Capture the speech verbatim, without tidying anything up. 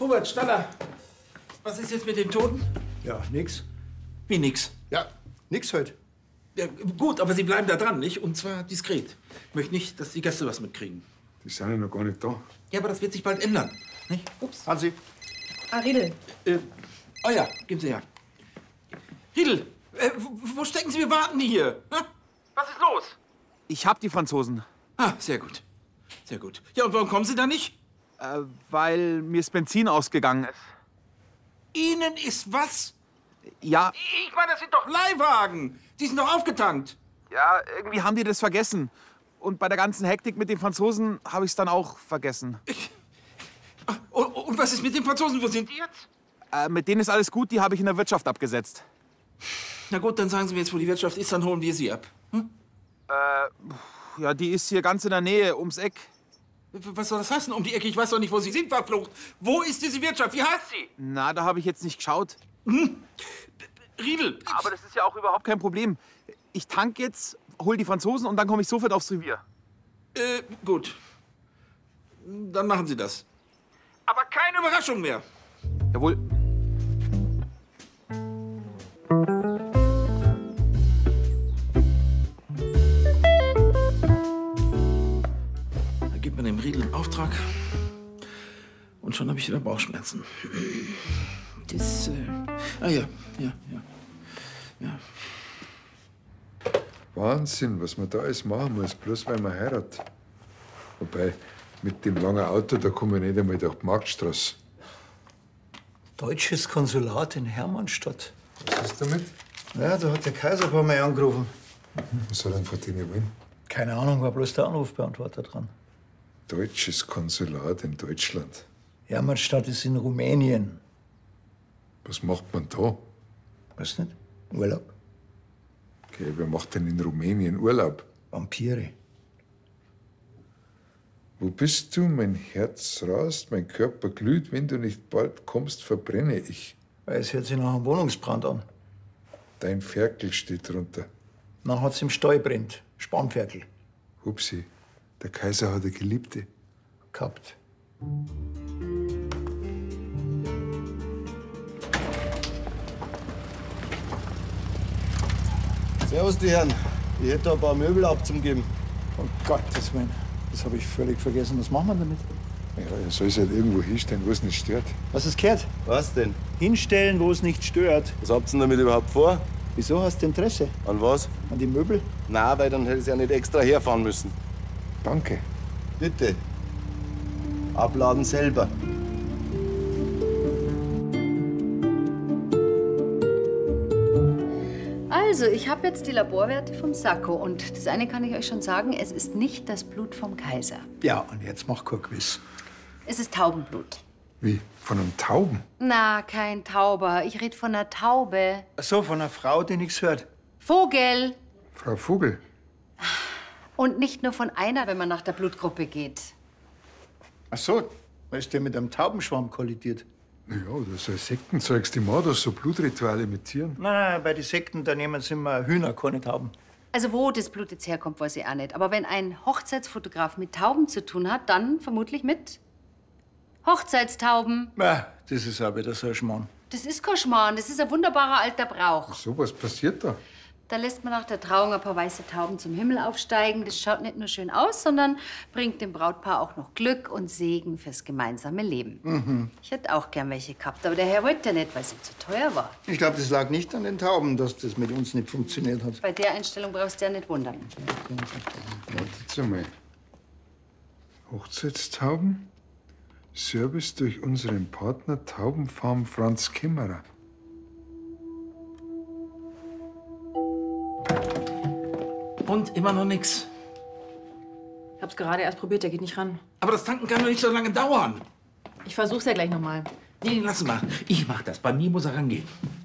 Robert, Staller, was ist jetzt mit dem Toten? Ja, nix. Wie nix? Ja, nix halt. Ja, gut, aber Sie bleiben da dran, nicht? Und zwar diskret. Ich möchte nicht, dass die Gäste was mitkriegen. Die sind ja noch gar nicht da. Ja, aber das wird sich bald ändern, nicht? Ups. Hansi. Ah, Riedel. Äh, oh ja, geben Sie her. Riedel, äh, wo, wo stecken Sie? Wir warten hier. Na? Was ist los? Ich hab die Franzosen. Ah, sehr gut. Sehr gut. Ja, und warum kommen Sie da nicht? Äh, weil mir das Benzin ausgegangen ist. Ihnen ist was? Ja. Ich meine, das sind doch Leihwagen. Die sind doch aufgetankt. Ja, irgendwie haben die das vergessen. Und bei der ganzen Hektik mit den Franzosen habe ich es dann auch vergessen. Ich, und, und was ist mit den Franzosen? Wo sind die jetzt? Äh, mit denen ist alles gut, die habe ich in der Wirtschaft abgesetzt. Na gut, dann sagen Sie mir jetzt, wo die Wirtschaft ist, dann holen wir sie ab. Hm? Äh, ja, die ist hier ganz in der Nähe, ums Eck. Was soll das heißen, um die Ecke? Ich weiß doch nicht, wo Sie sind, verflucht. Wo ist diese Wirtschaft? Wie heißt sie? Na, da habe ich jetzt nicht geschaut. Hm? Riedel. Aber das ist ja auch überhaupt kein Problem. Ich tank jetzt, hol die Franzosen und dann komme ich sofort aufs Revier. Äh, gut. Dann machen Sie das. Aber keine Überraschung mehr. Jawohl. Dann gibt man dem Riedel einen Auftrag und schon habe ich wieder Bauchschmerzen. Das, äh, ah ja, ja, ja, ja. Wahnsinn, was man da alles machen muss, bloß weil man heiratet. Wobei, mit dem langen Auto, da komme ich nicht einmal durch die Marktstraße. Deutsches Konsulat in Hermannstadt. Was ist damit? Ja, da hat der Kaiser ein paar Mal angerufen. Was soll denn von denen wollen? Keine Ahnung, war bloß der Anrufbeantworter dran. Deutsches Konsulat in Deutschland. Hermannstadt ist in Rumänien. Was macht man da? Weißt nicht? Urlaub. Okay, wer macht denn in Rumänien Urlaub? Vampire. Wo bist du? Mein Herz rast, mein Körper glüht. Wenn du nicht bald kommst, verbrenne ich. Es hört sich nach einem Wohnungsbrand an. Dein Ferkel steht drunter. Dann hat's im Stall brennt. Spanferkel. Hupsi, der Kaiser hat eine Geliebte. Gehabt. Servus, die Herren. Ich hätte da ein paar Möbel abzugeben. Um Gottes Willen. Das habe ich völlig vergessen. Was machen wir damit? Ja, er soll es halt irgendwo hinstellen, wo es nicht stört. Was ist gehört? Was denn? Hinstellen, wo es nicht stört. Was habt ihr denn damit überhaupt vor? Wieso hast du Interesse? An was? An die Möbel? Na, weil dann hätte ich ja nicht extra herfahren müssen. Danke. Bitte. Abladen selber. Also, ich habe jetzt die Laborwerte vom Sacco. Und das eine kann ich euch schon sagen, es ist nicht das Blut vom Kaiser. Ja, und jetzt mach kein Quiz. Es ist Taubenblut. Wie? Von einem Tauben? Na, kein Tauber. Ich rede von einer Taube. Ach so, von einer Frau, die nichts hört. Vogel. Frau Vogel? Und nicht nur von einer, wenn man nach der Blutgruppe geht. Ach so, weil ist der mit einem Taubenschwarm kollidiert? Ja, oder so ein Sektenzeugs, die machen das so Blutrituale mit Tieren. Nein, nein, bei den Sekten, da nehmen sie immer Hühner, keine Tauben. Also wo das Blut jetzt herkommt, weiß ich auch nicht. Aber wenn ein Hochzeitsfotograf mit Tauben zu tun hat, dann vermutlich mit Hochzeitstauben. Na, das ist auch wieder so ein Schmarrn. Das ist kein Schmarrn, das ist ein wunderbarer alter Brauch. So, was passiert da? Da lässt man nach der Trauung ein paar weiße Tauben zum Himmel aufsteigen. Das schaut nicht nur schön aus, sondern bringt dem Brautpaar auch noch Glück und Segen fürs gemeinsame Leben. Mhm. Ich hätte auch gern welche gehabt, aber der Herr wollte ja nicht, weil sie zu teuer war. Ich glaube, das lag nicht an den Tauben, dass das mit uns nicht funktioniert hat. Bei der Einstellung brauchst du ja nicht wundern. Wartet einmal. Hochzeitstauben? Service durch unseren Partner Taubenfarm Franz Kämmerer. Und immer noch nix. Ich hab's gerade erst probiert, der geht nicht ran. Aber das Tanken kann doch nicht so lange dauern. Ich versuch's ja gleich nochmal. Nee, lass mal. Ich mach das. Bei mir muss er rangehen.